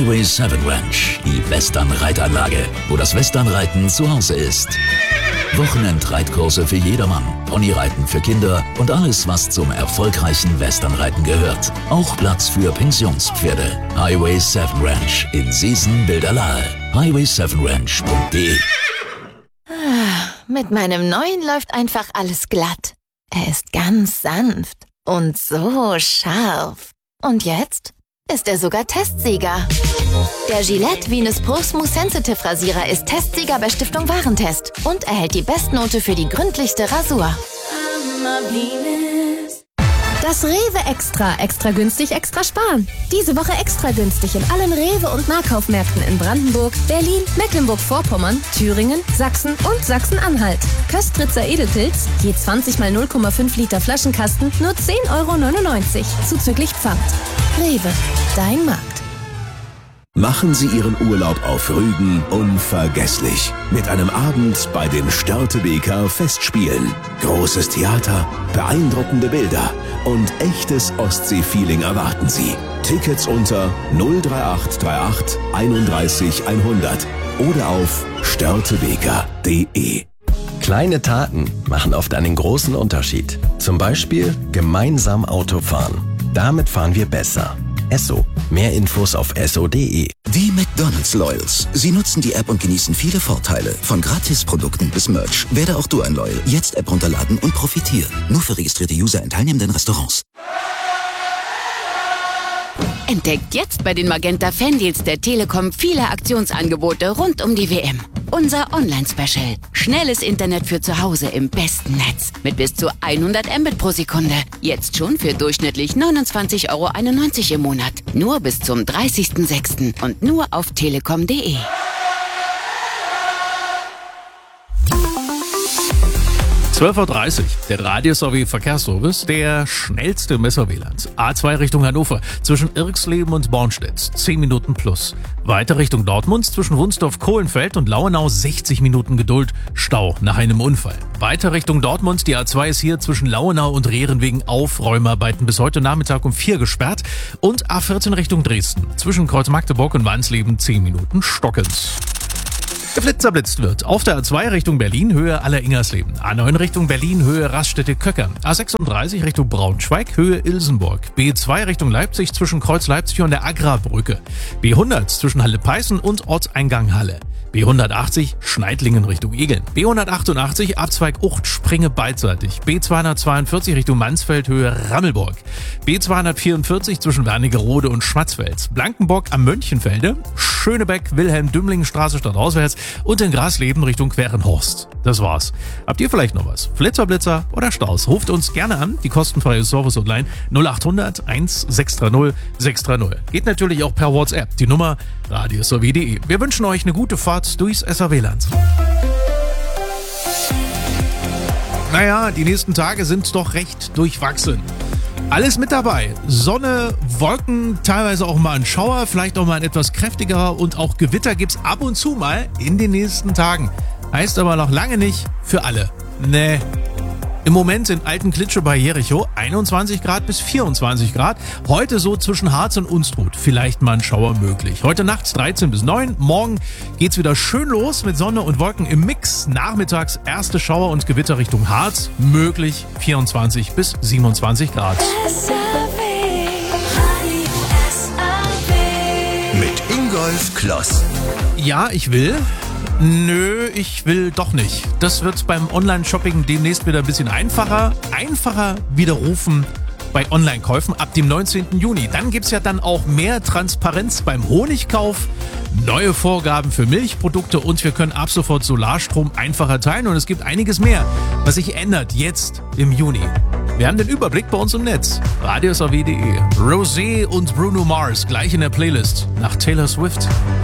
Highway 7 Ranch, die Western-Reitanlage, wo das Westernreiten zu Hause ist. Wochenendreitkurse für jedermann, Ponyreiten für Kinder und alles, was zum erfolgreichen Westernreiten gehört. Auch Platz für Pensionspferde. Highway 7 Ranch in Seesen-Bilderlahe. highway7ranch.de. Mit meinem neuen läuft einfach alles glatt. Er ist ganz sanft und so scharf. Und jetzt ist er sogar Testsieger. Der Gillette Venus Pro Smooth Sensitive Rasierer ist Testsieger bei Stiftung Warentest und erhält die Bestnote für die gründlichste Rasur. Das Rewe Extra. Extra günstig, extra sparen. Diese Woche extra günstig in allen Rewe- und Nahkaufmärkten in Brandenburg, Berlin, Mecklenburg-Vorpommern, Thüringen, Sachsen und Sachsen-Anhalt. Köstritzer Edelpilz, je 20 mal 0,5 Liter Flaschenkasten, nur 10,99 €, zuzüglich Pfand. Rewe, dein Markt. Machen Sie Ihren Urlaub auf Rügen unvergesslich. Mit einem Abend bei den Störtebeker Festspielen. Großes Theater, beeindruckende Bilder und echtes Ostsee-Feeling erwarten Sie. Tickets unter 03838 31 100 oder auf störtebeker.de. Kleine Taten machen oft einen großen Unterschied. Zum Beispiel gemeinsam Auto fahren. Damit fahren wir besser. Esso. Mehr Infos auf esso.de. Die McDonald's Loyals. Sie nutzen die App und genießen viele Vorteile. Von Gratisprodukten bis Merch. Werde auch du ein Loyal. Jetzt App runterladen und profitieren. Nur für registrierte User in teilnehmenden Restaurants. Entdeckt jetzt bei den Magenta Fandeals der Telekom viele Aktionsangebote rund um die WM. Unser Online-Special. Schnelles Internet für zu Hause im besten Netz. Mit bis zu 100 Mbit pro Sekunde. Jetzt schon für durchschnittlich 29,91 € im Monat. Nur bis zum 30.06. und nur auf telekom.de. 12:30 Uhr, der Radio-Verkehrsservice, der schnellste Messer WLANs. A2 Richtung Hannover, zwischen Irxleben und Bornstedt, 10 Minuten plus. Weiter Richtung Dortmund, zwischen Wunsdorf-Kohlenfeld und Lauenau, 60 Minuten Geduld, Stau nach einem Unfall. Weiter Richtung Dortmund, die A2 ist hier zwischen Lauenau und Rehren wegen Aufräumarbeiten bis heute Nachmittag um 4 gesperrt. Und A14 Richtung Dresden, zwischen Kreuz Magdeburg und Wansleben, 10 Minuten stockend. Geflitzerblitzt wird. Auf der A2 Richtung Berlin, Höhe Alleringersleben. A9 Richtung Berlin, Höhe Raststätte-Köcker. A36 Richtung Braunschweig, Höhe Ilsenburg. B2 Richtung Leipzig zwischen Kreuz Leipzig und der Agrarbrücke. B100 zwischen Halle-Peißen und Ortseingang Halle. B180 Schneidlingen Richtung Egeln. B188 Abzweig Ucht Springe beidseitig. B242 Richtung Mansfeld, Höhe Rammelburg. B244 zwischen Wernigerode und Schwarzwels. Blankenburg am Mönchenfelde. Schönebeck, Wilhelm-Dümlingen-Straße stadtauswärts und in Grasleben Richtung Querenhorst. Das war's. Habt ihr vielleicht noch was? Flitzer, oder Staus? Ruft uns gerne an, die kostenfreie Service-Hotline 0800 1630 630. Geht natürlich auch per WhatsApp, die Nummer radiosowie.de. Wir wünschen euch eine gute Fahrt durchs SAW-Land. Naja, die nächsten Tage sind doch recht durchwachsen. Alles mit dabei. Sonne, Wolken, teilweise auch mal ein Schauer, vielleicht auch mal ein etwas kräftigerer und auch Gewitter gibt's ab und zu mal in den nächsten Tagen. Heißt aber noch lange nicht für alle. Nee. Im Moment in Altenklitsche bei Jericho 21 Grad bis 24 Grad. Heute so zwischen Harz und Unstrut. Vielleicht mal ein Schauer möglich. Heute nachts 13 bis 9. Morgen geht's wieder schön los mit Sonne und Wolken im Mix. Nachmittags erste Schauer und Gewitter Richtung Harz. Möglich 24 bis 27 Grad. Mit Ingolf Kloss. Ja, ich will. Nö, ich will doch nicht. Das wird beim Online-Shopping demnächst wieder ein bisschen einfacher. Einfacher widerrufen bei Online-Käufen ab dem 19. Juni. Dann gibt's ja dann auch mehr Transparenz beim Honigkauf, neue Vorgaben für Milchprodukte und wir können ab sofort Solarstrom einfacher teilen und es gibt einiges mehr, was sich ändert jetzt im Juni. Wir haben den Überblick bei uns im Netz. radiosaw.de. Rosé und Bruno Mars gleich in der Playlist nach Taylor Swift.